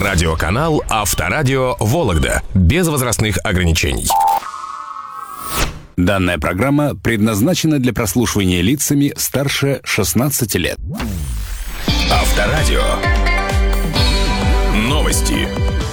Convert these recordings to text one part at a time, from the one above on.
Радиоканал Авторадио Вологда. Без возрастных ограничений. Данная программа предназначена для прослушивания лицами старше 16 лет. Авторадио. Новости.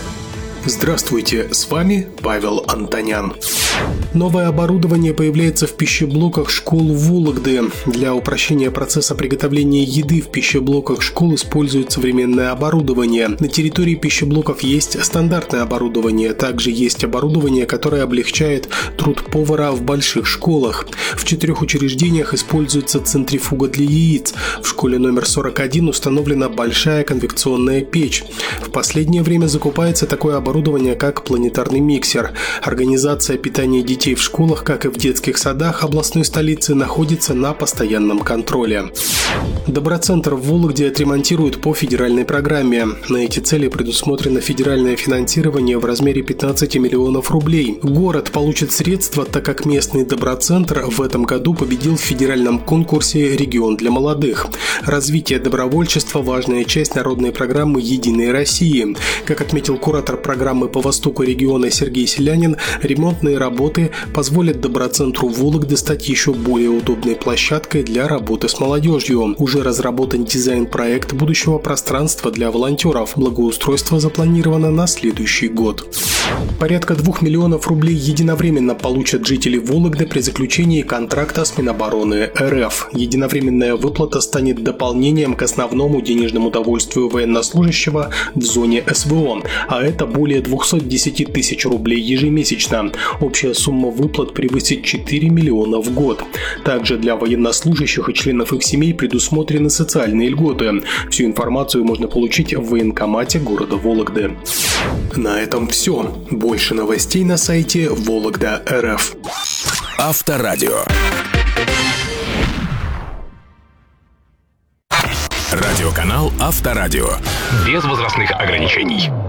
Здравствуйте, с вами Павел Антонян. Новое оборудование появляется в пищеблоках школ Вологды. Для упрощения процесса приготовления еды в пищеблоках школ используют современное оборудование. На территории пищеблоков есть стандартное оборудование. Также есть оборудование, которое облегчает труд повара в больших школах. В 4 учреждениях используется центрифуга для яиц. В школе номер 41 установлена большая конвекционная печь. В последнее время закупается такое оборудование, как планетарный миксер. Организация питания детей в школах, как и в детских садах областной столицы, находится на постоянном контроле. Доброцентр в Вологде отремонтируют по федеральной программе. На эти цели предусмотрено федеральное финансирование в размере 15 миллионов рублей. Город получит средства, так как местный Доброцентр в этом году победил в федеральном конкурсе «Регион для молодых». Развитие добровольчества – важная часть народной программы «Единой России». Как отметил куратор программы по востоку региона Сергей Селянин, ремонтные работы позволят Доброцентру Вологды стать еще более удобной площадкой для работы с молодежью. Уже разработан дизайн-проект будущего пространства для волонтеров. Благоустройство запланировано на следующий год. Порядка 2 миллионов рублей единовременно получат жители Вологды при заключении контракта с Минобороны РФ. Единовременная выплата станет дополнением к основному денежному довольствию военнослужащего в зоне СВО, а это более 210 тысяч рублей ежемесячно. Общая сумма выплат превысит 4 миллиона в год. Также для военнослужащих и членов их семей предусмотрены социальные льготы. Всю информацию можно получить в военкомате города Вологды. На этом все. Больше новостей на сайте Вологда.РФ. Авторадио. Радиоканал Авторадио. Без возрастных ограничений.